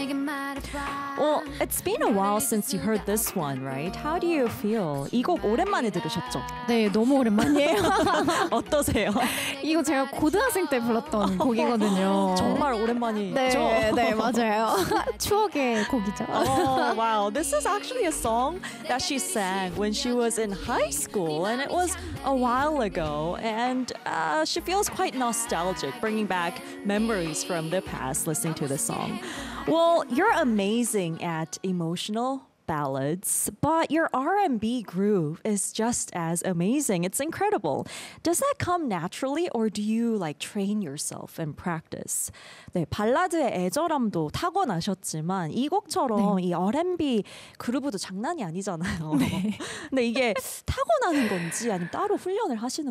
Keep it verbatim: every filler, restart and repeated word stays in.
Well, it's been a while since you heard this one, right? How do you feel? 이 곡 오랜만에 들으셨죠? 네, 너무 오랜만이에요. 어떠세요? 이거 제가 고등학생 때 불렀던 곡이거든요. 정말 오랜만이죠? 네, 네, 맞아요. 추억의 곡이죠. Oh, wow. This is actually a song that she sang when she was in high school, and it was a while ago, and uh, she feels quite nostalgic, bringing back memories from the past listening to the song. Well, you're amazing at emotional ballads, but your R and B groove is just as amazing. It's incredible. Does that come naturally, or do you like train yourself and practice? 네, 발라드의 애절함도 타고나셨지만 이 곡처럼 네. 이 R and B 그루브도 장난이 아니잖아요. 네. 근데 이게 타고나는 건지 아니면 따로 훈련을 하시는